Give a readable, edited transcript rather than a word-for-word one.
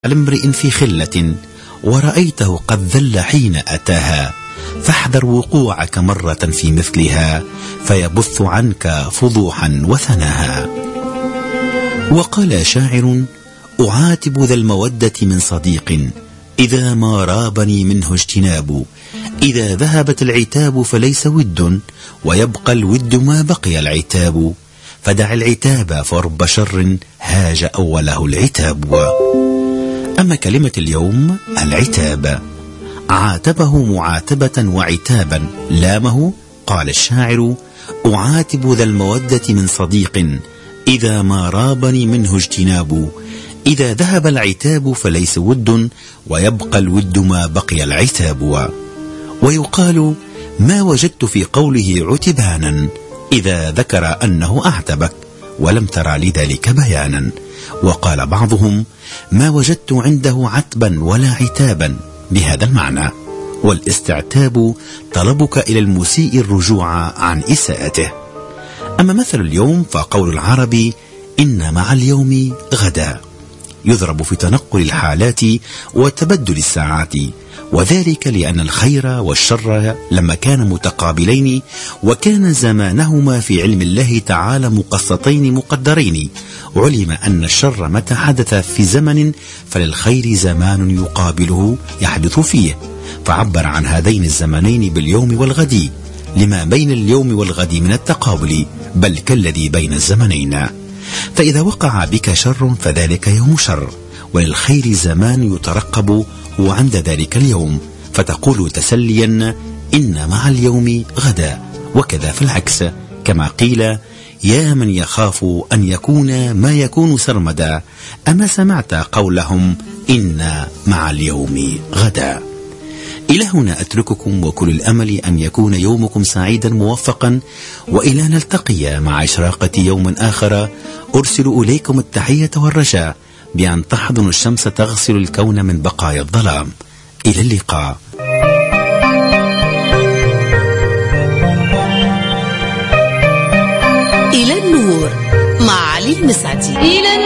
على امرئ في خلة ورأيته قد ذل حين أتاها، فاحذر وقوعك مرة في مثلها فيبث عنك فضوحا وثناها. وقال شاعر: أعاتب ذا المودة من صديق إذا ما رابني منه اجتناب، إذا ذهبت العتاب فليس ود، ويبقى الود ما بقي العتاب، فدع العتاب فرب شر هاج أوله العتاب. أما كلمة اليوم العتاب، عاتبه معاتبة وعتابا لامه. قال الشاعر: أعاتب ذا المودة من صديق إذا ما رابني منه اجتناب، إذا ذهب العتاب فليس ود، ويبقى الود ما بقي العتاب. ويقال: ما وجدت في قوله عتبانا إذا ذكر أنه أعتبك ولم ترى لذلك بيانا. وقال بعضهم: ما وجدت عنده عتبا ولا عتابا، بهذا المعنى. والاستعتاب طلبك إلى المسيء الرجوع عن إساءته. أما مثل اليوم فقول العرب: إن مع اليوم غدا، يضرب في تنقل الحالات وتبدل الساعات، وذلك لأن الخير والشر لما كان متقابلين وكان زمانهما في علم الله تعالى مقسطين مقدرين، علم أن الشر متى حدث في زمن فللخير زمان يقابله يحدث فيه، فعبر عن هذين الزمنين باليوم والغد، لما بين اليوم والغد من التقابل، بل كالذي بين الزمنين. فإذا وقع بك شر فذلك يوم شر، وللخير زمان يترقب وعند ذلك اليوم، فتقول تسليا: إن مع اليوم غدا. وكذا في العكس، كما قيل: يا من يخاف أن يكون ما يكون سرمدا، أما سمعت قولهم إن مع اليوم غدا. إلى هنا أترككم، وكل الأمل أن يكون يومكم سعيدا موفقا، وإلى نلتقي مع إشراقة يوم آخر. أرسل إليكم التحية والرجاء بأن تحضن الشمس تغسل الكون من بقايا الظلام. إلى اللقاء.